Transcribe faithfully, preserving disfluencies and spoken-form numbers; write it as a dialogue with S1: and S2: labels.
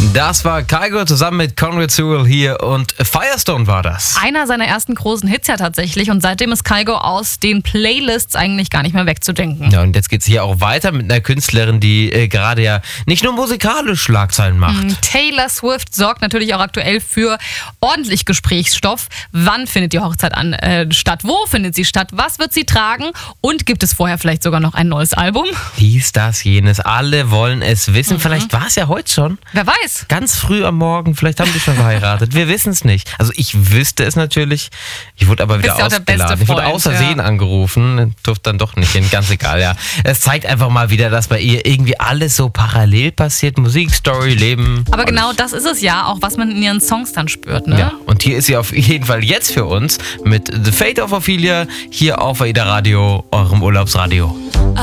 S1: Das war Kygo zusammen mit Conrad Sewell hier und Firestone war das.
S2: Einer seiner ersten großen Hits ja tatsächlich und seitdem ist Kygo aus den Playlists eigentlich gar nicht mehr wegzudenken.
S1: Ja, und jetzt geht's hier auch weiter mit einer Künstlerin, die äh, gerade ja nicht nur musikalisch Schlagzeilen macht.
S2: Mhm. Taylor Swift sorgt natürlich auch aktuell für ordentlich Gesprächsstoff. Wann findet die Hochzeit an, äh, statt? Wo findet sie statt? Was wird sie tragen? Und gibt es vorher vielleicht sogar noch ein neues Album?
S1: Dies, das, jenes. Alle wollen es wissen. Mhm. Vielleicht war es ja heute schon.
S2: Wer weiß.
S1: Ganz früh am Morgen. Vielleicht haben die schon geheiratet. Wir wissen es nicht. Also ich wüsste es natürlich. Ich wurde aber wieder ausgeladen. Ich wurde außersehen ja. angerufen. Durfte dann doch nicht hin. Ganz egal, ja. Es zeigt einfach mal wieder, dass bei ihr irgendwie alles so parallel passiert. Musik, Story, Leben.
S2: Aber
S1: alles.
S2: Genau das ist es ja, auch was man in ihren Songs dann spürt, ne?
S1: Ja, und hier ist sie auf jeden Fall jetzt für uns mit The Fate of Ophelia hier auf AIDA Radio, eurem Urlaubsradio.